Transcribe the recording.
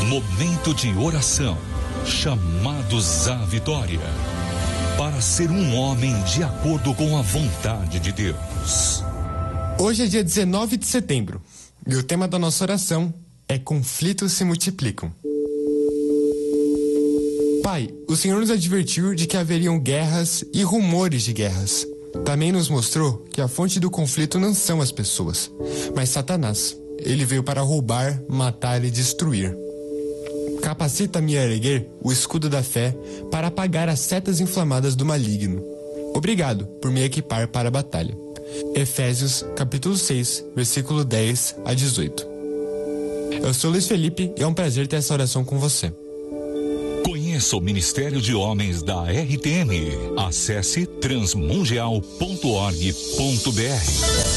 Momento de oração, chamados à vitória, para ser um homem de acordo com a vontade de Deus. Hoje é dia 19 de setembro e o tema da nossa oração é conflitos se multiplicam. Pai, o Senhor nos advertiu de que haveriam guerras e rumores de guerras. Também nos mostrou que a fonte do conflito não são as pessoas, mas Satanás. Ele veio para roubar, matar e destruir. Capacita-me a erguer o escudo da fé para apagar as setas inflamadas do maligno. Obrigado por me equipar para a batalha. Efésios, capítulo 6, versículo 10 a 18. Eu sou Luiz Felipe e é um prazer ter essa oração com você. Conheça o Ministério de Homens da RTM. Acesse transmundial.org.br.